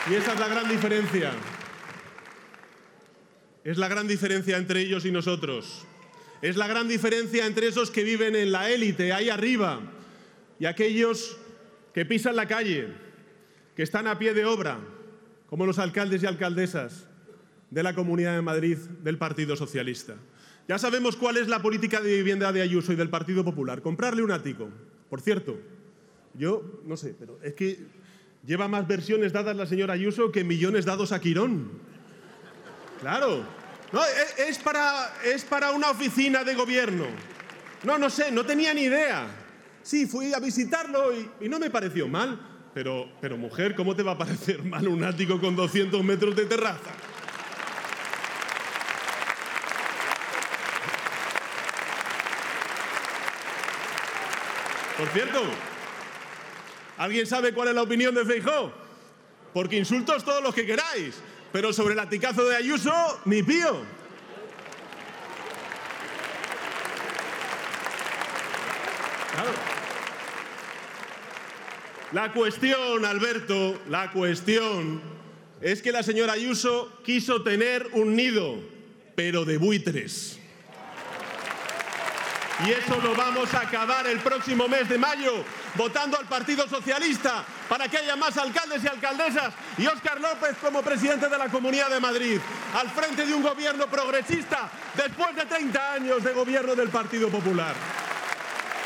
Y esa es la gran diferencia. Es la gran diferencia entre ellos y nosotros. Es la gran diferencia entre esos que viven en la élite, ahí arriba, y aquellos que pisan la calle, que están a pie de obra, como los alcaldes y alcaldesas de la Comunidad de Madrid del Partido Socialista. Ya sabemos cuál es la política de vivienda de Ayuso y del Partido Popular: comprarle un ático. Por cierto, yo no sé, pero es que lleva más versiones dadas la señora Ayuso que millones dados a Quirón. Claro. No, es para una oficina de gobierno. No sé, no tenía ni idea. Sí, fui a visitarlo y no me pareció mal. Pero mujer, ¿cómo te va a parecer mal un ático con 200 metros de terraza? Por cierto, ¿alguien sabe cuál es la opinión de Feijóo? Porque insultos todos los que queráis, pero sobre el aticazo de Ayuso, ni pío. Claro. La cuestión, Alberto, la cuestión es que la señora Ayuso quiso tener un nido, pero de buitres. Y eso lo vamos a acabar el próximo mes de mayo, votando al Partido Socialista para que haya más alcaldes y alcaldesas y Óscar López como presidente de la Comunidad de Madrid, al frente de un gobierno progresista después de 30 años de gobierno del Partido Popular.